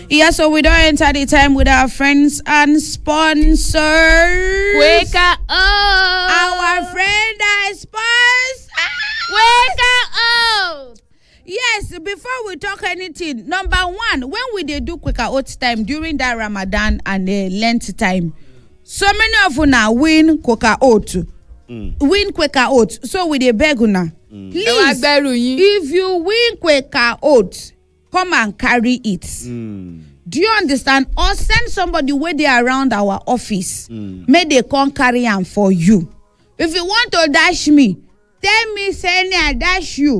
Yeah, so we don't enter the time with our friends and sponsors. Quaker Oats. Our friend and sponsors. Quaker Oats. Yes, before we talk anything, number one, when we do Quaker Oats time during that Ramadan and the Lent time, so many of una win Quaker Oats. Win Quaker Oats. So we beg una. Please, if you win Quaker Oats, come and carry it. Do you understand? Or send somebody where they are around our office. May they come carry them for you. If you want to dash me, tell me, send me, I dash you.